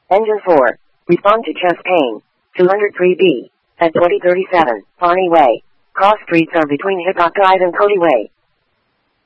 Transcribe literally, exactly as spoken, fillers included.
Engine four. Respond to chest pain. two oh three B. At twenty thirty-seven, Pawnee Way. Cross streets are between Hickok Drive and Cody Way.